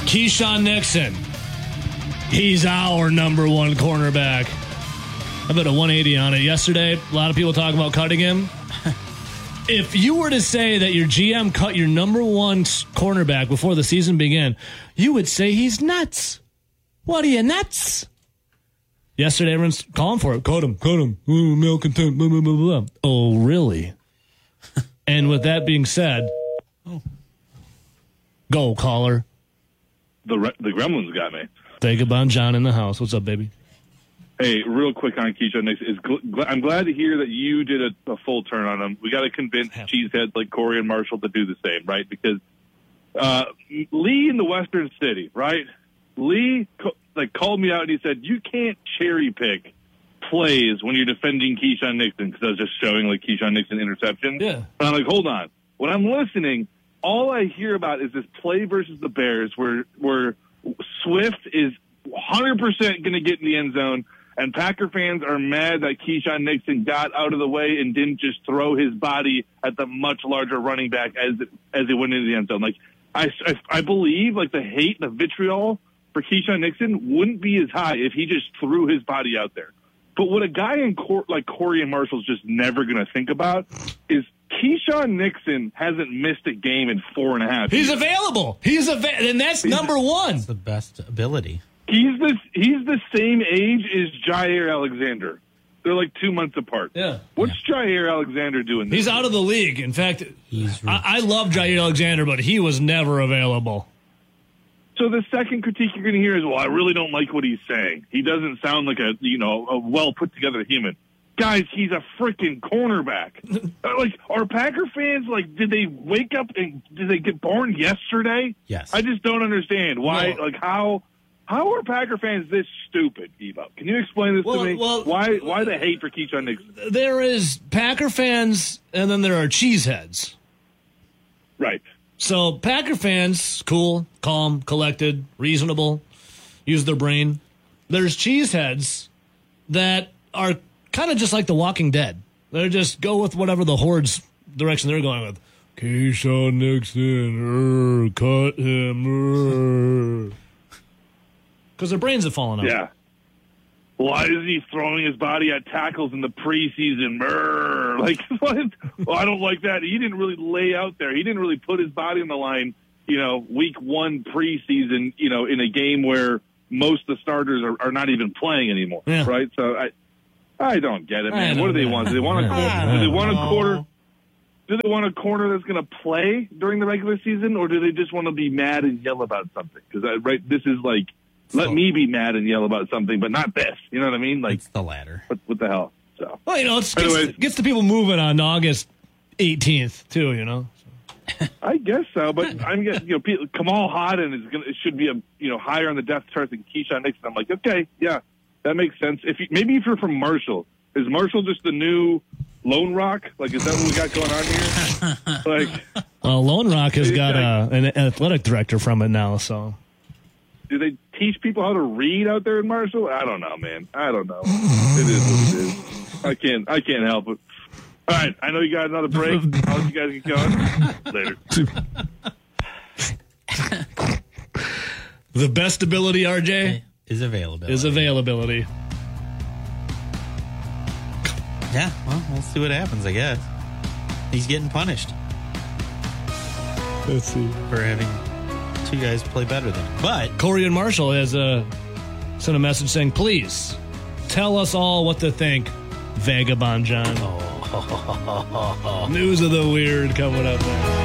Keyshawn Nixon. He's our number one cornerback. I bet a 180 on it. Yesterday, a lot of people talking about cutting him. If you were to say that your GM cut your number one cornerback before the season began, you would say he's nuts. What are you, nuts? Yesterday, everyone's calling for it. Cut him. Male content. Blah, blah, blah, blah. Oh, really? And with that being said, go, caller. The Gremlins got me. Vagabond John in the house. What's up, baby? Hey, real quick on Keyshawn Nixon. I'm glad to hear that you did a full turn on him. We got to convince cheeseheads like Corey and Marshall to do the same, right? Because Lee in the Western City, right? Lee called me out and he said, you can't cherry pick plays when you're defending Keyshawn Nixon, because I was just showing Keyshawn Nixon interception. Yeah. And I'm like, hold on. When I'm listening, all I hear about is this play versus the Bears where Swift is 100% going to get in the end zone, and Packer fans are mad that Keyshawn Nixon got out of the way and didn't just throw his body at the much larger running back as it went into the end zone. I believe the hate, the vitriol for Keyshawn Nixon wouldn't be as high if he just threw his body out there. But what a guy like Corey and Marshall's just never going to think about is Keyshawn Nixon hasn't missed a game in 4.5 years. He's available. And that's number one. That's the best ability. He's the same age as Jair Alexander. They're 2 months apart. Yeah. What's Jair Alexander doing? He's out of the league. In fact, I love Jair Alexander, but he was never available. So the second critique you're going to hear is, well, I really don't like what he's saying. He doesn't sound like a well put together human. Guys, he's a freaking cornerback. Are Packer fans did they wake up and did they get born yesterday? Yes. I just don't understand why. No. How are Packer fans this stupid, Evo? Can you explain this to me? Well, why the hate for Keyshawn Nixon? There is Packer fans, and then there are cheeseheads. Right. So Packer fans, cool, calm, collected, reasonable, use their brain. There's cheeseheads that are kind of just like The Walking Dead. They just go with whatever the Horde's direction they're going with. Keyshawn Nixon, cut him, because their brains have fallen out. Yeah. Why is he throwing his body at tackles in the preseason? What? Well, I don't like that. He didn't really lay out there. He didn't really put his body on the line, week one preseason, in a game where most of the starters are not even playing anymore. Yeah. Right? So I don't get it, man. What do they want? Do they want a quarter? Do they want a corner that's going to play during the regular season, or do they just want to be mad and yell about something? Because this is let me be mad and yell about something, but not this. You know what I mean? It's the latter. What the hell? So. Well, it gets the people moving on August 18th too. I guess so, but I'm getting Kamal Hadden should be higher on the depth chart than Keyshawn Nixon. I'm like, okay, yeah, that makes sense. If you're from Marshall, is Marshall just the new Lone Rock? Is that what we got going on here? Well, Lone Rock has got an athletic director from it now, so. Do they teach people how to read out there in Marshall? I don't know, man. I don't know. It is what it is. I can't help it. All right, I know you got another break. I'll let you guys get going. Later. The best ability, RJ, is availability. Yeah, well, we'll see what happens, I guess. He's getting punished. Let's see. For having two guys play better than him. But Corey and Marshall has sent a message saying, please tell us all what to think, Vagabond John. News of the weird coming up.